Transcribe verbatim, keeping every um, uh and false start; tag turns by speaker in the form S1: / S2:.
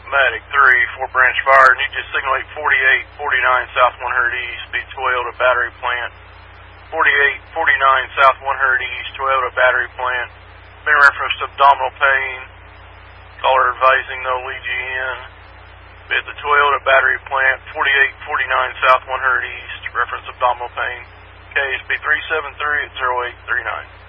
S1: Matic three, four branch fire. Need you to signal eight forty-eight forty-nine South one hundred East, be Toyota battery plant. forty-eight forty-nine South one hundred East, Toyota battery plant. Been reference to abdominal pain. Caller advising no lead you in. Be at the Toyota battery plant, forty-eight forty-nine South one hundred East, reference abdominal pain. Case be three seven three at zero eight three nine.